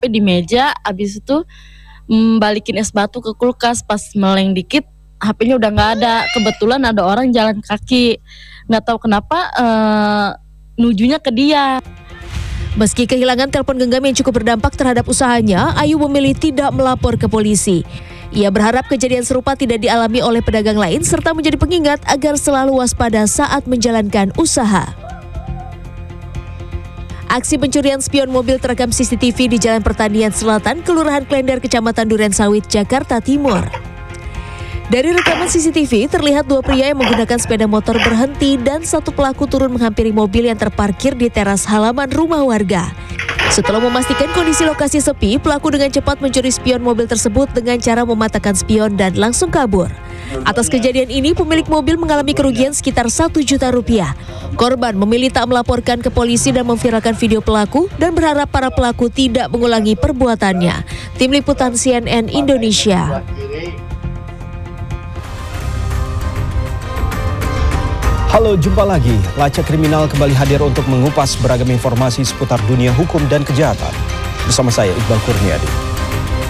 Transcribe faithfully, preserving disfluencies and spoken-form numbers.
Di meja, habis itu, mmm, balikin es batu ke kulkas, pas meleng dikit, hapenya udah nggak ada. Kebetulan ada orang jalan kaki, nggak tahu kenapa, eee, nujunya ke dia. Meski kehilangan telepon genggam yang cukup berdampak terhadap usahanya, Ayu memilih tidak melapor ke polisi. Ia berharap kejadian serupa tidak dialami oleh pedagang lain serta menjadi pengingat agar selalu waspada saat menjalankan usaha. Aksi pencurian spion mobil terekam C C T V di Jalan Pertanian Selatan, Kelurahan Klender, Kecamatan Durensawit, Jakarta Timur. Dari rekaman C C T V, terlihat dua pria yang menggunakan sepeda motor berhenti dan satu pelaku turun menghampiri mobil yang terparkir di teras halaman rumah warga. Setelah memastikan kondisi lokasi sepi, pelaku dengan cepat mencuri spion mobil tersebut dengan cara mematahkan spion dan langsung kabur. Atas kejadian ini, pemilik mobil mengalami kerugian sekitar satu juta rupiah. Korban memilih tak melaporkan ke polisi dan memviralkan video pelaku dan berharap para pelaku tidak mengulangi perbuatannya. Tim Liputan C N N Indonesia. Halo, jumpa lagi. Lacak Kriminal kembali hadir untuk mengupas beragam informasi seputar dunia hukum dan kejahatan. Bersama saya, Iqbal Kurniadi.